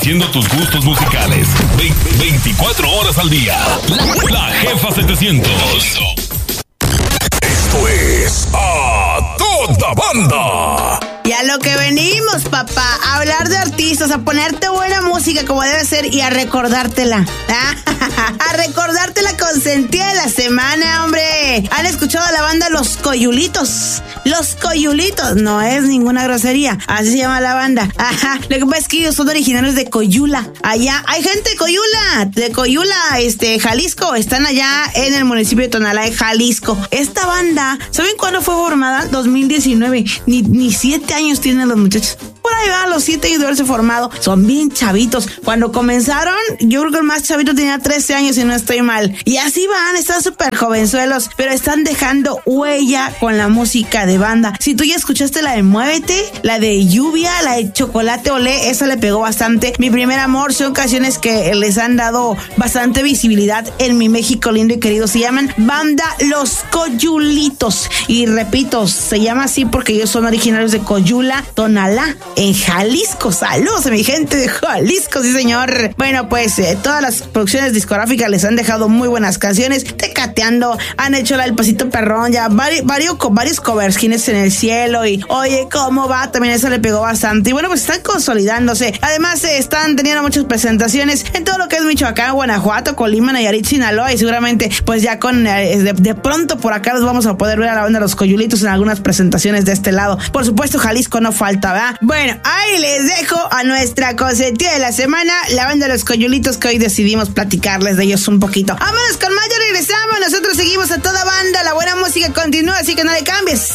Siendo tus gustos musicales 24 horas al día. La Jefa 700. Esto es A Toda Banda. Y a lo que venimos, papá, a hablar de artistas, a ponerte buena música como debe ser y a recordártela. A recordarte la consentida de la semana, hombre. ¿Han escuchado a la banda Los Coyulitos? Los Coyulitos, no es ninguna grosería, así se llama la banda. Ajá, lo que pasa es que ellos son originarios de Coyula. Allá hay gente de Coyula, Jalisco. Están allá en el municipio de Tonalá, Jalisco. Esta banda, ¿saben cuándo fue formada? 2019. Ni 7 años tienen los muchachos. Por ahí va, los 7 años de haberse formado. Son bien chavitos. Cuando comenzaron, yo creo que el más chavito tenía 13 años, si no estoy mal. Y así van, están súper jovenzuelos, pero están dejando huella con la música de banda. Si tú ya escuchaste la de Muévete, la de Lluvia, la de Chocolate Olé, esa le pegó bastante. Mi Primer Amor, son canciones que les han dado bastante visibilidad en mi México lindo y querido. Se llaman Banda Los Coyulitos. Y repito, se llama así porque ellos son originarios de Coyula, Tonalá, en Jalisco. Saludos a mi gente de Jalisco, sí señor. Bueno, pues todas las producciones discográficas les han dejado muy buenas canciones. Tecateando, han hecho El Pasito Perrón, ya varios covers, Jinetes en el Cielo y Oye, ¿cómo va? También eso le pegó bastante. Y bueno, pues están consolidándose. Además, están teniendo muchas presentaciones en todo lo que es Michoacán, Guanajuato, Colima, Nayarit, Sinaloa y seguramente pues ya con de pronto por acá los vamos a poder ver a la banda Los Coyulitos en algunas presentaciones de este lado. Por supuesto, Jalisco no falta, ¿verdad? Bueno, ahí les dejo a nuestra consentida de la semana, la banda Los Coyulitos, que hoy decidimos platicarles de ellos un poquito. Vámonos con más, ya regresamos. Nosotros seguimos a toda banda. La buena música continúa, así que no le cambies.